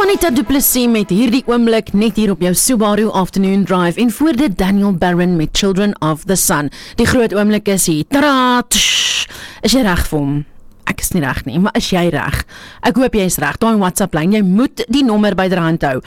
Anita Du Plessis met hierdie oomblik net hier op jou Subaru Afternoon Drive en voor dit Daniel Barron met Children of the Sun. Die groot oomblik is hier. Tadaa! Is jy reg vir hom? Ek is nie reg nie, maar is jy reg? Ek hoop jy is reg. Daai WhatsApp lyn, jy moet die nommer byderhand hou.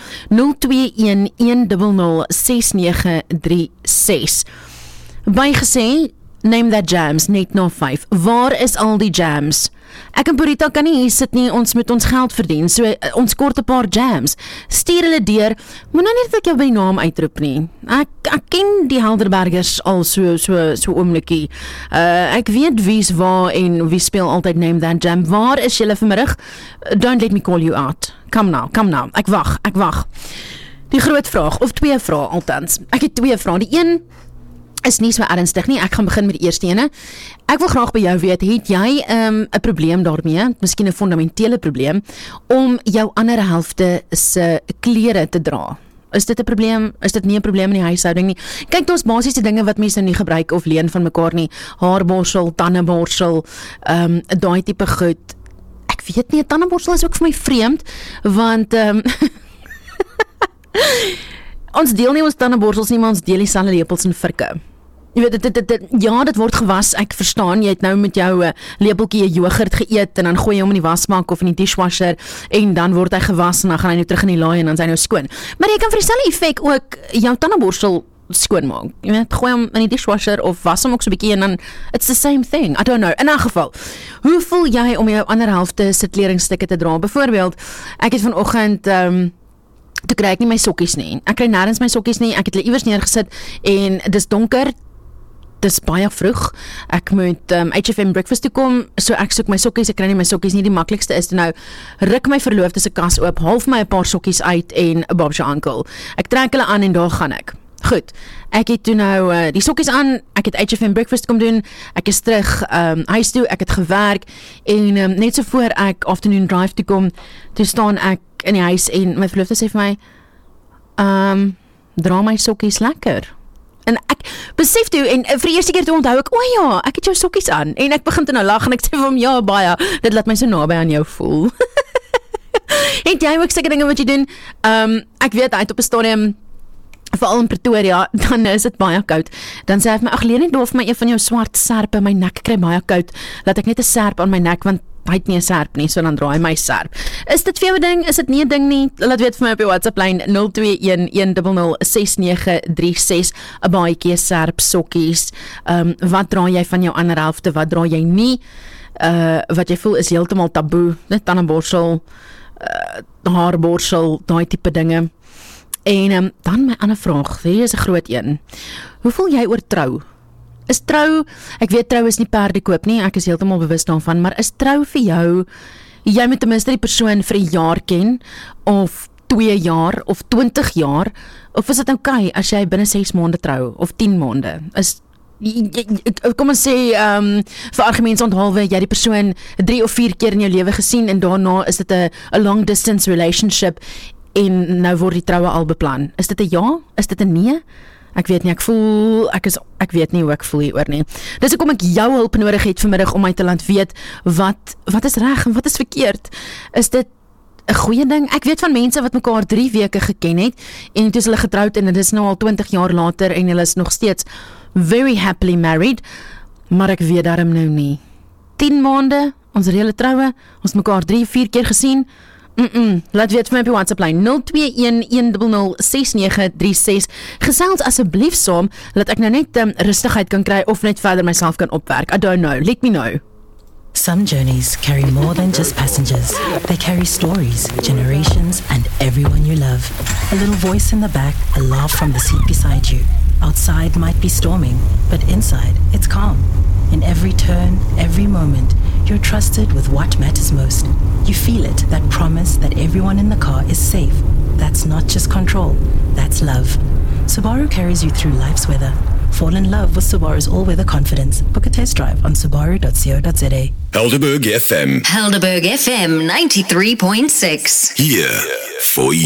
021-100-6936. Bygesê, name that jams, net na 5. Waar is al die jams? Ek en Purita kan nie hier sit nie, ons moet ons geld verdien, so ons kort 'n paar jams. Stuur hulle deur, moet nou nie dat ek jou by die naam uitroep nie. Ek ken die Helderbergers al so oomlikie. Ek weet wie's waar en wie speel altyd Name That Jam. Waar is julle vanmiddag? Don't let me call you out. Come now. Ek wag. Die groot vraag, of twee vrae althans. Ek het twee vrae. Die een is nie so ernstig nie. Ek gaan begin met die eerste ene. Ek wil graag by jou weet, het jy 'n probleem daarmee, miskien 'n fundamentele probleem, om jou ander helfte se klere te dra? Is dit 'n probleem? Is dit nie 'n probleem in die huishouding nie? Kyk, daar's basiese dinge wat mense nie gebruik of leen van mekaar nie. Haarborsel, tandeborsel, daai tipe goed. Ek weet nie, 'n tandeborsel is ook vir my vreemd, want ons deel nie ons tandeborsels nie, maar ons deel dieselfde lepels en virke. Jy weet, dit word gewas, ek verstaan, jy het nou met jou lepeltjie yoghurt geëet en dan gooi jy hom in die wasbak of in die dishwasher en dan word hy gewas en dan gaan hy nou terug in die laai en dan is hy nou skoon. Maar jy kan vir dieselfde effek ook jou tandeborsel skoon maak. Jy weet, gooi hom in die dishwasher of was hom ook so 'n bietjie en dan it's the same thing. I don't know. In 'n geval, hoe voel jy om jou ander helfte se kledingstukke te dra? Byvoorbeeld, ek het vanoggend toe kry ek nie my sokkies nie. Ek kry nêrens my sokkies nie. Ek het hulle iewers neergesit en dis donker. Dis baie vroeg. Ek moet HFM breakfast toe kom, so ek soek my sokkies, ek kry nie my sokkies nie. Die maklikste is toe nou, ruk my verloofde se kas oop, haal my 'n paar sokkies uit en 'n babsjie ankel. Ek trek hulle aan en daar gaan ek. Goed, ek het toe nou die sokkies aan, ek het HFM breakfast kom doen, ek is terug huis toe, ek het gewerk en net so voor ek afternoon drive toe kom, toe staan ek in die huis en my verloofde sê vir my, dra my sokkies lekker. En ek besef toe, en vir die eerste keer toe onthou ek, ja, ek het jou sokkies aan, en ek begin toe nou lag, en ek sê vir hom, ja, baie, dit laat my so naby aan jou voel. Het jy ook seker dinge wat jy doen? Ek weet, uit op 'n stadium, veral in Pretoria, dan is dit baie koud. Dan sê hy vir my, ag, leen net door vir my een van jou swart serpe, my nek kry baie koud, laat ek net 'n serp aan my nek, want hy het nie 'n serp nie, so dan draai my serp. Is dit vir jou 'n ding? Is dit nie 'n ding nie? Laat weet vir my op die WhatsApp lyn 021-100-6936, 'n baadjie, serp, sokkies. Wat dra jy van jou ander helfte? Wat dra jy nie? Wat jy voel is heeltemal taboe, net tandeborsel, haarborsel, daai tipe dinge. En dan my ander vraag, hier is 'n groot een. Hoe voel jy oor trou? Is trou, ek weet trou is nie perde koop nie, ek is heeltemal bewus daarvan, maar is trou vir jou, jy moet ten minste die persoon vir 'n jaar ken, of 2 jaar, of 20 jaar, of is dit okay as jy binne 6 maande trou, of 10 maande? Kom ons sê, vir argumentsonthaalwe, jy die persoon 3 of 4 keer in jou lewe gesien, en daarna is dit 'n long distance relationship, en nou word die troue al beplan. Is dit 'n ja? Is dit 'n nee? Ek weet nie, ek weet nie hoe ek voel hieroor nie. Dis hoekom ek jou hulp nodig het vanmiddag om my te laat weet, wat is reg en wat is verkeerd? Is dit 'n goeie ding? Ek weet van mense wat mekaar 3 weke geken het, en toe is hulle getroud, en dit is nou al 20 jaar later, en hulle is nog steeds very happily married, maar ek weet daarom nou nie. 10 maande, ons reële troue, ons mekaar 3-4 keer gesien, laat weet vir my op die WhatsApp lyn 021-100-6936. Gesels asseblief saam, laat ek nou net rustigheid kan kry of net verder myself kan opwerk. I don't know, let me know. Some journeys carry more than just passengers. They carry stories, generations, and everyone you love. A little voice in the back, a laugh from the seat beside you. Outside might be storming, but inside it's calm. In every turn, every moment, you're trusted with what matters most. You feel it, that promise that everyone in the car is safe. That's not just control, that's love. Subaru carries you through life's weather. Fall in love with Subaru's all-weather confidence. Book a test drive on subaru.co.za. Helderberg FM. Helderberg FM 93.6. Here for you.